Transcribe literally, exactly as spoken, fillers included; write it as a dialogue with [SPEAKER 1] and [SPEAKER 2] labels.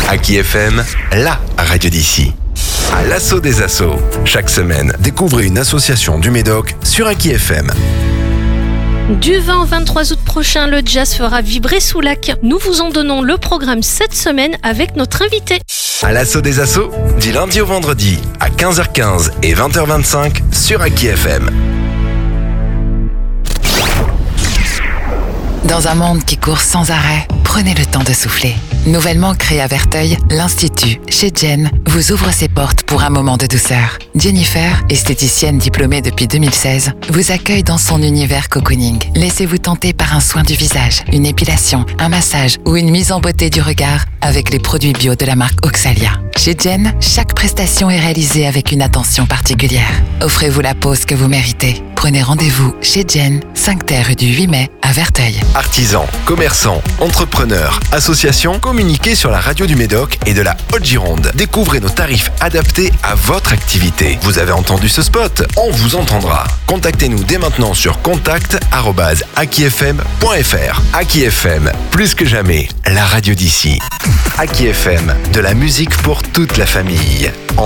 [SPEAKER 1] Aki F M, la radio d'ici. À l'assaut des assos. Chaque semaine, découvrez une association du Médoc sur Aki F M.
[SPEAKER 2] Du vingt au vingt-trois août prochain, le jazz fera vibrer Soulac. Nous vous en donnons le programme cette semaine avec notre invité.
[SPEAKER 1] À l'assaut des assos, du lundi au vendredi, à quinze heures quinze et vingt heures vingt-cinq sur Aki F M.
[SPEAKER 3] Dans un monde qui court sans arrêt, prenez le temps de souffler. Nouvellement créé à Verteuil, l'Institut, chez Jen, vous ouvre ses portes pour un moment de douceur. Jennifer, esthéticienne diplômée depuis deux mille seize, vous accueille dans son univers cocooning. Laissez-vous tenter par un soin du visage, une épilation, un massage ou une mise en beauté du regard avec les produits bio de la marque Oxalia. Chez Jen, chaque prestation est réalisée avec une attention particulière. Offrez-vous la pause que vous méritez. Prenez rendez-vous chez Jen, cinq terre rue du huit mai, à Verteuil.
[SPEAKER 1] Artisans, commerçants, entrepreneurs, associations, communiquez sur la radio du Médoc et de la Haute-Gironde. Découvrez nos tarifs adaptés à votre activité. Vous avez entendu ce spot? On vous entendra. Contactez-nous dès maintenant sur contact arobase aki f m point f r. Aki F M, plus que jamais, la radio d'ici. Aki F M, de la musique pour toute la famille.